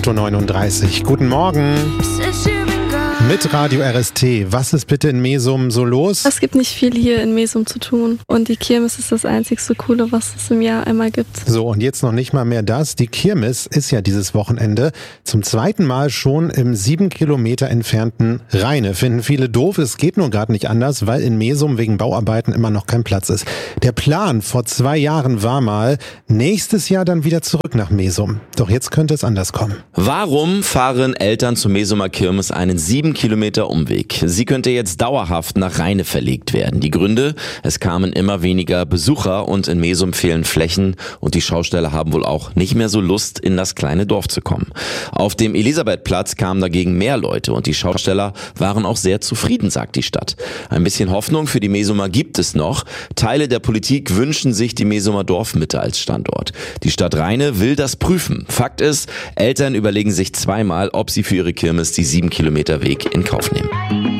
8.39 Uhr. Guten Morgen mit Radio RST. Was ist bitte in Mesum so los? Es gibt nicht viel hier in Mesum zu tun. Und die Kirmes ist das einzigste Coole, was es im Jahr einmal gibt. So, und jetzt noch nicht mal mehr das. Die Kirmes ist ja dieses Wochenende zum zweiten Mal schon im 7 Kilometer entfernten Rheine. Finden viele doof. Es geht nur gerade nicht anders, weil in Mesum wegen Bauarbeiten immer noch kein Platz ist. Der Plan vor 2 Jahren war mal, nächstes Jahr dann wieder zurück nach Mesum. Doch jetzt könnte es anders kommen. Warum fahren Eltern zur Mesumer Kirmes einen 7 Kilometer Umweg? Sie könnte jetzt dauerhaft nach Rheine verlegt werden. Die Gründe? Es kamen immer weniger Besucher und in Mesum fehlen Flächen und die Schausteller haben wohl auch nicht mehr so Lust, in das kleine Dorf zu kommen. Auf dem Elisabethplatz kamen dagegen mehr Leute und die Schausteller waren auch sehr zufrieden, sagt die Stadt. Ein bisschen Hoffnung für die Mesumer gibt es noch. Teile der Politik wünschen sich die Mesumer Dorfmitte als Standort. Die Stadt Rheine will das prüfen. Fakt ist, Eltern überlegen sich zweimal, ob sie für ihre Kirmes die 7 Kilometer Weg in Kauf nehmen.